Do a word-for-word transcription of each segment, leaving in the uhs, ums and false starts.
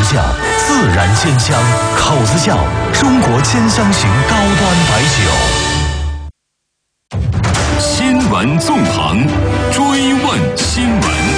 窖，自然鲜香。口子窖，中国兼香型高端白酒。 新闻纵横，追问新闻。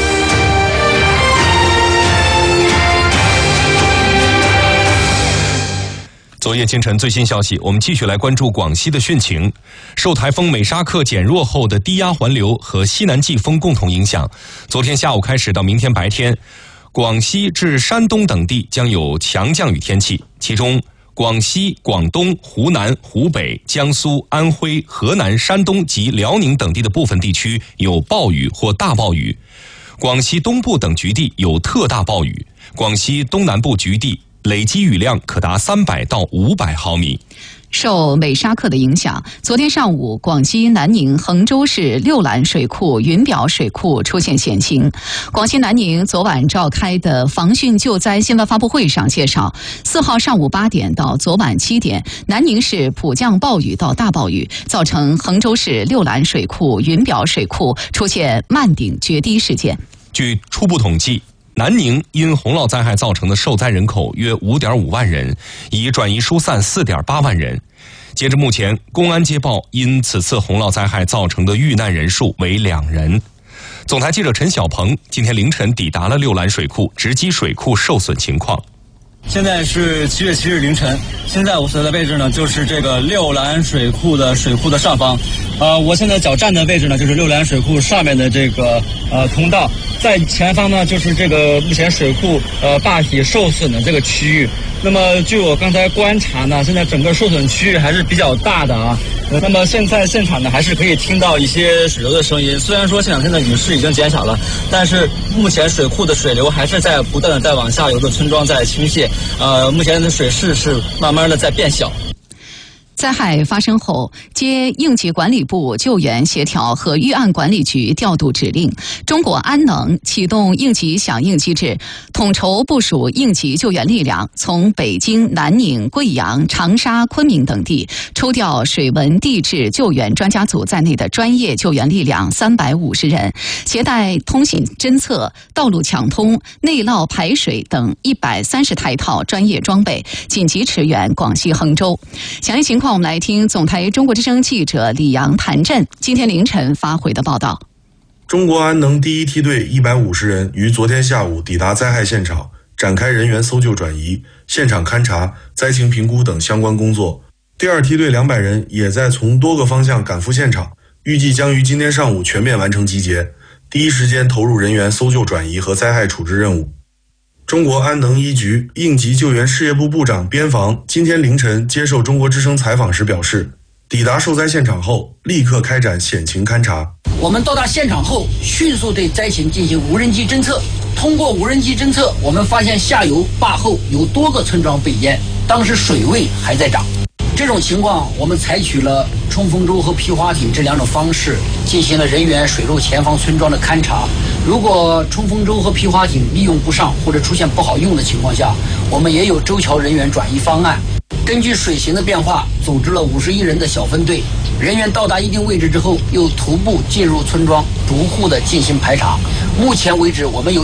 昨夜今晨最新消息，我们继续来关注广西的汛情。受台风美沙克减弱后的低压环流和西南季风共同影响，昨天下午开始到明天白天，广西至山东等地将有强降雨天气，其中广西、广东、湖南、湖北、江苏、安徽、河南、山东及辽宁等地的部分地区有暴雨或大暴雨，广西东部等局地有特大暴雨，广西东南部局地累积雨量可达三百到五百毫米。 受美沙克的影响，昨天上午广西南宁衡州市六兰水库、云表水库出现险情。广西南宁昨晚召开的防汛救灾新闻发布会上介绍，四号上午八点到昨晚七点，南宁市普降暴雨到大暴雨，造成衡州市六兰水库、云表水库出现漫顶决堤事件。 据初步统计，南宁因洪涝灾害造成的受灾人口约 五点五万人，已转移疏散 四点八万人。截至目前，公安接报因此次洪涝灾害造成的遇难人数为两人。总台记者陈小鹏今天凌晨抵达了六兰水库，直击水库受损情况。 现在是七月七日凌晨，现在我所在的位置呢，就是这个六兰水库的水库的上方。呃，我现在脚站的位置呢，就是六兰水库上面的这个呃通道，在前方呢，就是这个目前水库呃坝体受损的这个区域。那么据我刚才观察呢，现在整个受损区域还是比较大的啊。呃、那么现在现场呢，还是可以听到一些水流的声音。虽然说现场现在雨势已经减小了，但是目前水库的水流还是在不断的在往下游的村庄在倾泻。呃，目前的水势是慢慢的在变小。 灾害发生后，接应急管理部救援协调和预案管理局调度指令，中国安能启动应急响应机制，统筹部署应急救援力量，从北京、南宁、贵阳、长沙、昆明等地抽调水文地质救援专家组在内的专业救援力量三百五十人，携带通信侦测、道路抢通、内涝排水等一百三十台套专业装备，紧急驰援广西衡州。详细情况我们来听总台中国之声记者李阳、谭震今天凌晨发回的报道。 中国安能第一梯队一百五十人于昨天下午抵达灾害现场，展开人员搜救转移、现场勘查、灾情评估等相关工作。第二梯队两百人也在从多个方向赶赴现场，预计将于今天上午全面完成集结，第一时间投入人员搜救转移和灾害处置任务。中国安能一局应急救援事业部部长边防今天凌晨接受中国之声采访时表示，抵达受灾现场后，立刻开展险情勘查。 我们到达现场后，迅速对灾情进行无人机侦测。通过无人机侦测，我们发现下游坝后有多个村庄被淹，当时水位还在涨。这种情况，我们采取了冲锋舟和皮划艇这两种方式，进行了人员水陆前方村庄的勘察。如果冲锋舟和皮划艇利用不上或者出现不好用的情况下，我们也有舟桥人员转移方案。根据水形的变化，组织了五十一人的小分队，人员到达一定位置之后，又徒步进入村庄，逐户的进行排查。目前为止，我们有